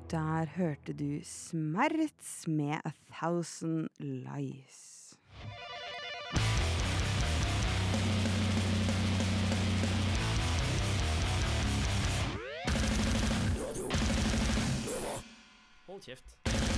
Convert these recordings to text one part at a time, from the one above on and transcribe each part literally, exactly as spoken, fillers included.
Der hørte du Smerts med A Thousand Lies. Hold kjeft.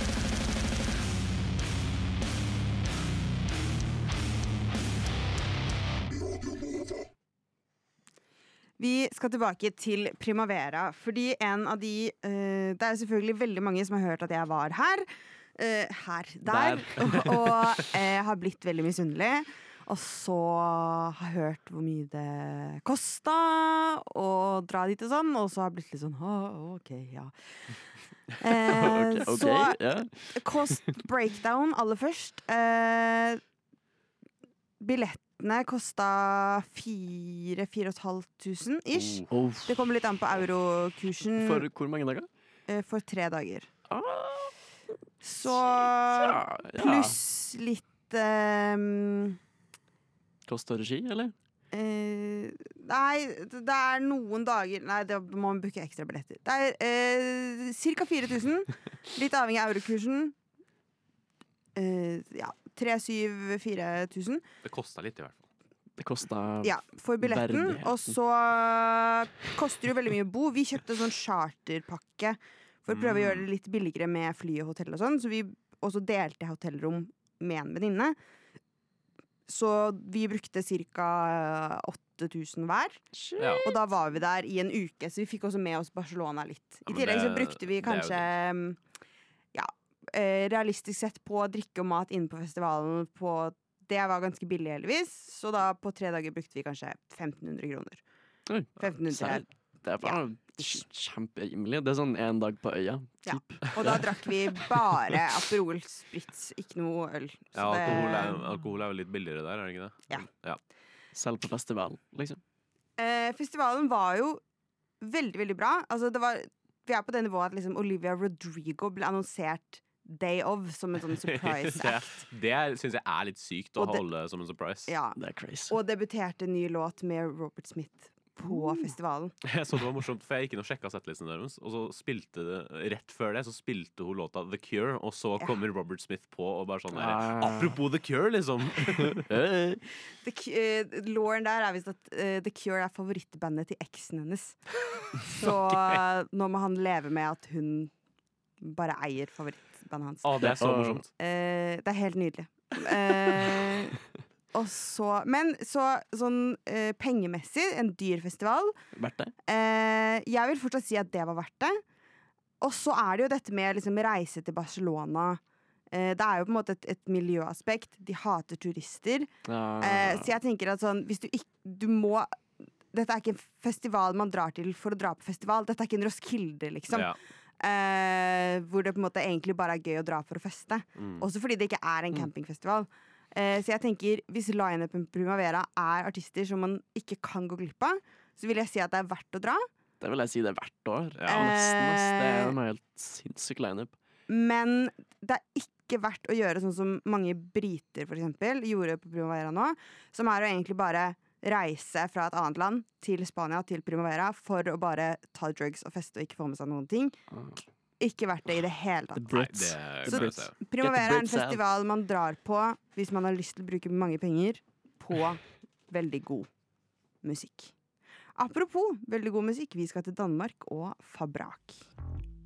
Vi skal tilbake til Primavera, fordi en av de uh, det er selvfølgelig veldig mange som har hørt at jeg var her, uh, her, der, der. og, og uh, har blitt veldig misunnelig. Og så har hørt hvor mye det kostet å dra dit og sånn, og så har blitt litt sånn, oh, ok, ja. Uh, okay, okay, så yeah. Cost breakdown aller først. Uh, billettene kostet fire, fire og et halvt tusen ish. Oh. Det kommer litt an på eurokursen. For hvor mange dager? Uh, for tre dager. Ah. Så ja, ja. pluss litt um, Koster regi, eller? Uh, nei, det er noen dager. Nei, det må man booke ekstra billetter. Det er uh, cirka fire tusen. Litt avhengig av eurokursen. Uh, ja, tre, syv, fire tusen. Det kostet litt i hvert fall. Det kostet ja, for billetten. Og så koster det jo veldig mye å bo. Vi kjøpte sånn charterpakke for å prøve mm. å gjøre det litt billigere med fly og hotell og sånn. Så vi også delte hotellrom med en venninne. Så vi brukte cirka åtte tusen hver. Ja. Og da var vi der i en uke, så vi fikk også med oss Barcelona litt. I tillegg så brukte vi kanskje ja, realistisk sett på drikke og mat inne på festivalen. På, det var ganske billig heldigvis. Så da på tre dager brukte vi kanskje femten hundre kroner. Oi, femten hundre. Det er bare ja. kjemperimelig. Det er sånn en dag på øya. Ja. Og da drakk vi bare Aperol Spritz, ikke noe øl. Så ja, alkohol er, det, alkohol er jo litt billigere der, er det ikke det? Ja. ja. Selv på festivalen, liksom. Eh, festivalen var jo veldig, veldig bra. Altså, det var, vi er på det nivået at liksom, Olivia Rodrigo ble annonsert day of som en sånn surprise act. det det syns jeg er litt sykt å det, holde som en surprise. Ja. Det er crazy. Og debuterte en ny låt med Robert Smith på mm. festivalen. Jeg så det var morsomt, for jeg gikk inn og sjekket settlisten deres, og så spilte det, rett før det, så spilte hun låta The Cure, og så ja. kommer Robert Smith på, og bare sånn, ah. apropos The Cure, liksom. The, uh, Lauren der er visst at uh, The Cure er favorittbandet til eksen hennes. Så okay. Nå må han leve med at hun bare eier favorittbandet hans. Ah, det er så morsomt. Uh, det er helt nydelig. Uh, Og så, men så, sånn eh, pengemessig, en dyr festival. Verdt det? Eh, jeg vil fortsatt si at det var verdt det. Og så er det jo dette med liksom, reise til Barcelona. Eh, det er jo på en måte et, et miljøaspekt. De hater turister. Ah. Eh, så jeg tenker at sånn, hvis du ikke, du må, dette er ikke en festival man drar til for å dra på festival. Dette er ikke en Roskilde, liksom. Ja. Eh, hvor det på en måte egentlig bare er gøy å dra for å feste. Mm. Også fordi det ikke er en campingfestival. Uh, så jeg tenker, hvis line-upen Primavera er artister som man ikke kan gå glipp av, så vil jeg si at det er verdt å dra. Det vil jeg si det er hvert år. Ja, uh, nesten, nesten. Det er en helt sinnssyk line-up. Men det er ikke verdt å gjøre sånn som mange briter for eksempel gjorde på Primavera nå, som er å egentlig bare reise fra et annet land til Spania, til Primavera, for å bare ta drugs og feste og ikke få med seg noen ting. Uh. Ikke vært det i det hele tatt. Nei, det så Primavera er en festival man drar på hvis man har lyst til å bruke mange penger på veldig god musikk. Apropos veldig god musikk, vi skal til Danmark og Fabrak.